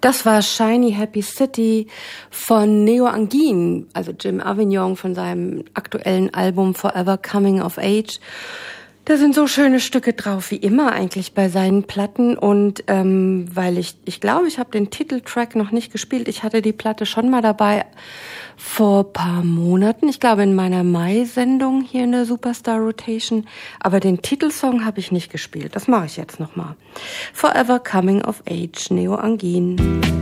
Das war Shiny Happy City von Neo Angin, also Jim Avignon von seinem aktuellen Album Forever Coming of Age. Da sind so schöne Stücke drauf, wie immer eigentlich bei seinen Platten. Und weil ich glaube, ich habe den Titeltrack noch nicht gespielt. Ich hatte die Platte schon mal dabei vor paar Monaten. Ich glaube, in meiner Mai-Sendung hier in der Superstar Rotation. Aber den Titelsong habe ich nicht gespielt. Das mache ich jetzt nochmal. Forever Coming of Age, Neo Angin.